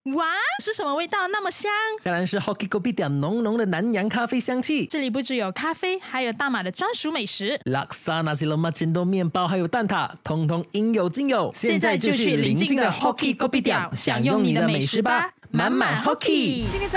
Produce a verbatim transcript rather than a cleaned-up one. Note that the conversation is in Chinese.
哇，是什么味道那么香？ 当然是 Hoki Kopitiam 浓浓的南洋咖啡香气。 这里不只有咖啡，还有大马的专属美食， Laksa Nasi Lemak Cendol 面包还有蛋挞，通通应有尽有。 现在就去邻近的 Hoki Kopitiam 享用你的美食吧，满满 Hoki。